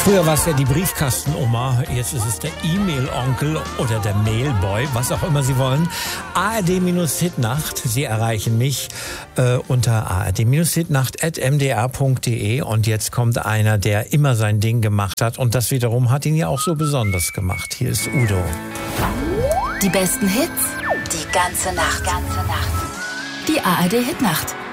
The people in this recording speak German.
Früher war es ja die Briefkastenoma, jetzt ist es der E-Mail-Onkel oder der Mailboy, was auch immer Sie wollen. ARD-Hitnacht, Sie erreichen mich unter ard-hitnacht@mdr.de und jetzt kommt einer, der immer sein Ding gemacht hat und das wiederum hat ihn ja auch so besonders gemacht. Hier ist Udo. Die besten Hits, die ganze Nacht. Die ARD-Hitnacht.